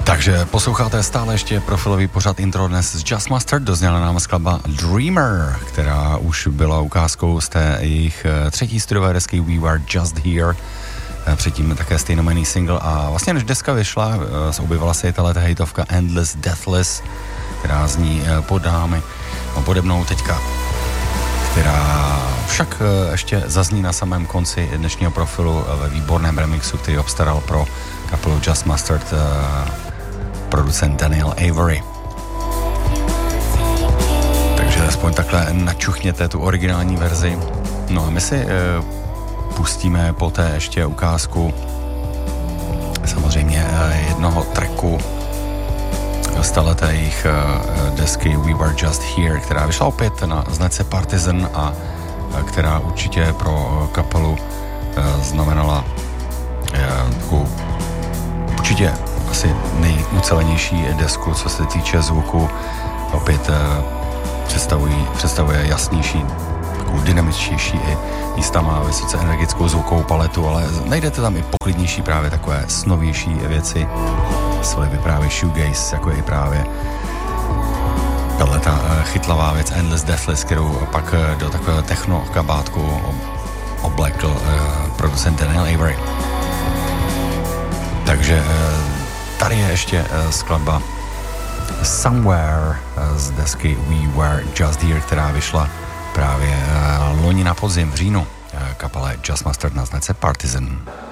Takže posloucháte stále ještě profilový pořad Intro dnes z Just Mustard. Dozněla nám skladba Dreamer, která už byla ukázkou z té jejich třetí studiové desky We Were Just Here. Předtím také stejnojmenný single a vlastně než deska vyšla, objevila se i tato hejtovka Endless Deathless, která zní pode mnou teďka, která však ještě zazní na samém konci dnešního profilu ve výborném remixu, který obstaral pro kapelu Just Mustard producent Daniel Avery. Takže aspoň takhle načuchněte tu originální verzi. No a my si pustíme poté ještě ukázku samozřejmě jednoho tracku z této jejich desky We Were Just Here, která vyšla opět na značce Partisan a která určitě pro kapelu znamenala takovou určitě asi nejucelenější desku, co se týče zvuku. Opět představuje jasnější, takovou dynamičtější i místa má vysoce energickou zvukovou paletu, ale najdete tam i poklidnější právě takové snovější věci. Svojby právě shoegaze, jako je i právě ta chytlavá věc Endless Deathless, kterou pak do takového techno kabátku oblekl producent Daniel Avery. Takže tady je ještě skladba Somewhere z desky We Were Just Here, která vyšla právě loni na podzim v říjnu kapele Just Mustard na značce Partisan.